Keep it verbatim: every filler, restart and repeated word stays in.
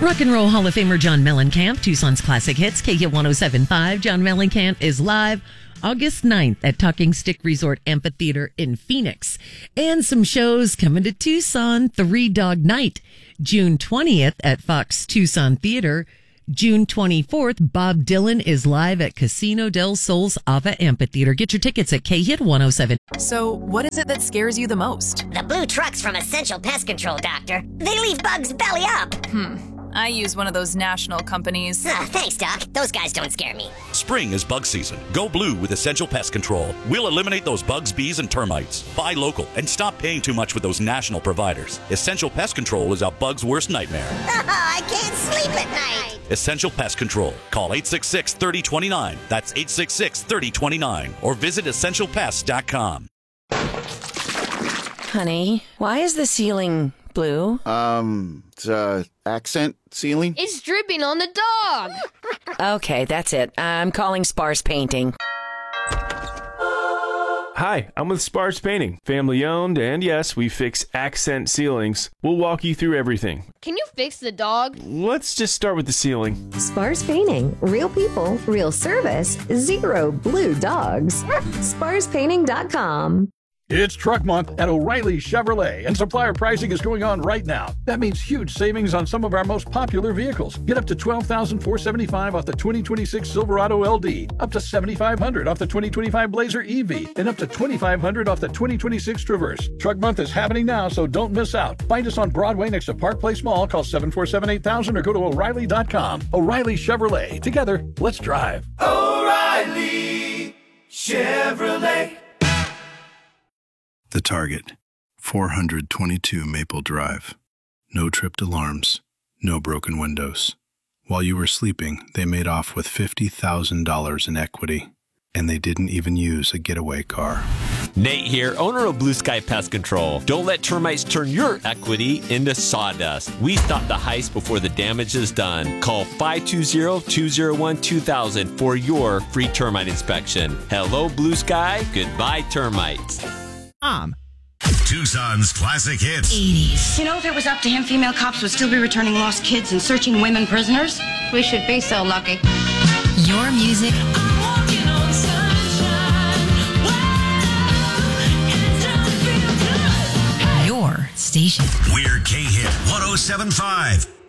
Rock and Roll Hall of Famer John Mellencamp, Tucson's Classic Hits, K H I T one oh seven point five. John Mellencamp is live August ninth at Talking Stick Resort Amphitheater in Phoenix. And some shows coming to Tucson. Three Dog Night, June twentieth at Fox Tucson Theater. June twenty-fourth, Bob Dylan is live at Casino del Sol's Ava Amphitheater. Get your tickets at K H I T one oh seven. So, what is it that scares you the most? The blue trucks from Essential Pest Control, Doctor. They leave bugs belly up. Hmm. I use one of those national companies. Ah, thanks, Doc. Those guys don't scare me. Spring is bug season. Go blue with Essential Pest Control. We'll eliminate those bugs, bees, and termites. Buy local and stop paying too much with those national providers. Essential Pest Control is a bug's worst nightmare. Oh, I can't sleep at night. Essential Pest Control. Call eight six six, three oh two nine. That's eight six six, three oh two nine. Or visit essential pest dot com. Honey, why is the ceiling blue? Um, it's, uh, accent ceiling? It's dripping on the dog. Okay, that's it. I'm calling Sparse Painting. Hi, I'm with Sparse Painting. Family owned, and yes, we fix accent ceilings. We'll walk you through everything. Can you fix the dog? Let's just start with the ceiling. Sparse Painting. Real people, real service, zero blue dogs. Sparse Painting dot com. It's Truck Month at O'Reilly Chevrolet, and supplier pricing is going on right now. That means huge savings on some of our most popular vehicles. Get up to twelve thousand four hundred seventy-five dollars off the twenty twenty-six Silverado L D, up to seven thousand five hundred dollars off the twenty twenty-five Blazer E V, and up to two thousand five hundred dollars off the twenty twenty-six Traverse. Truck Month is happening now, so don't miss out. Find us on Broadway next to Park Place Mall. Call seven four seven, eight thousand or go to O'Reilly dot com. O'Reilly Chevrolet. Together, let's drive. O'Reilly Chevrolet. The Target, four twenty-two Maple Drive. No tripped alarms, no broken windows. While you were sleeping, they made off with fifty thousand dollars in equity, and they didn't even use a getaway car. Nate here, owner of Blue Sky Pest Control. Don't let termites turn your equity into sawdust. We stop the heist before the damage is done. Call five two zero, two zero one, two thousand for your free termite inspection. Hello, Blue Sky. Goodbye, termites. Um. Tucson's Classic Hits. eighties. You know, if it was up to him, female cops would still be returning lost kids and searching women prisoners. We should be so lucky. Your music. I'm walking on sunshine. Wow. Your station. We're K H I T one oh seven point five.